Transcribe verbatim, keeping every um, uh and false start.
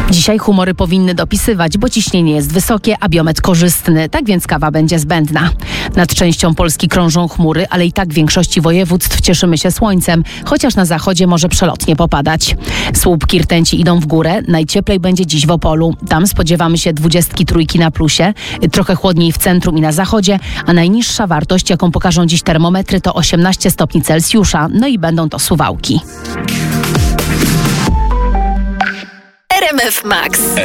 Dzisiaj humory powinny dopisywać, bo ciśnienie jest wysokie, a biometr korzystny, tak więc kawa będzie zbędna. Nad częścią Polski krążą chmury, ale i tak w większości województw cieszymy się słońcem, chociaż na zachodzie może przelotnie popadać. Słupki rtęci idą w górę, najcieplej będzie dziś w Opolu. Tam spodziewamy się dwudziestki trójki na plusie, trochę chłodniej w centrum i na zachodzie, a najniższa wartość, jaką pokażą dziś termometry, to osiemnaście stopni Celsjusza, no i będą to Suwałki. R M F Max.